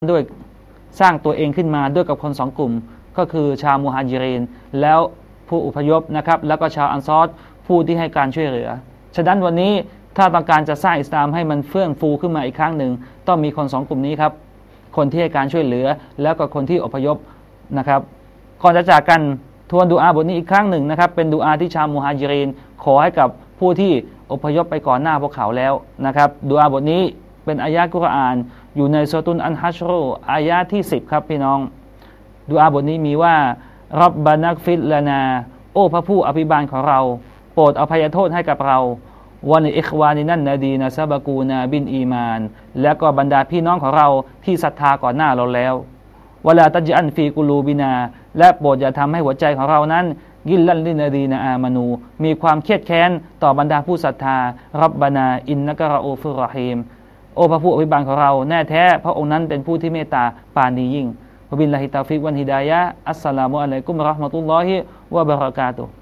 ด้วยสร้างตัวเองขึ้นมาด้วยกับคนสองกลุ่มก็คือชาวมุฮัจิรินแล้วผู้อพยพนะครับแล้วก็ชาวอันซอรผู้ที่ให้การช่วยเหลือฉะนั้นวันนี้ถ้าต้องการจะสร้างอิสลามให้มันเฟื่องฟูขึ้นมาอีกครั้งหนึ่งต้องมีคนสองกลุ่มนี้ครับคนที่ให้การช่วยเหลือแล้วก็คนที่อพยพนะครับก่อนจะจากกันทวนดุอาบทนี้อีกครั้งหนึ่งนะครับเป็นดุอาที่ชาวมุฮัจิรินขอให้กับผู้ที่อพยพไปก่อนหน้าพวกเขาแล้วนะครับดุอาบทนี้เป็นอายะห์กุรอานอยู่ในซูเราะตุลอันฮัชรอายะห์ที่10ครับพี่น้องดุอาบทนี้มีว่ารับบานักฟิลลานาโอ้พระผู้อภิบาลของเราโปรดอภัยโทษให้กับเราวันอิควานินันนาดีนะซาบากูนาบินอีมานและก็บรรดาพี่น้องของเราที่ศรัทธาก่อนหน้าเราแล้ววะลาตัจอันฟีกุลูบินาและโปรดอย่าทำให้หัวใจของเรานั้นกิลลันลินาดีนาอามานูมีความเครียดแค้นต่อบรรดาผู้ศรัทธารับบานาอินนะกะรออูฟุรเราะฮีมโอ้พระผู้อภิบาลของเราแน่แท้พระองค์นั้นเป็นผู้ที่เมตตาปราณียิ่งวะบิลลาฮิตอฟิกวันฮิดายะฮ์อัสสลามุอะลัยกุมวะเราะห์มะตุลลอฮิวะบะเราะกาตุฮ์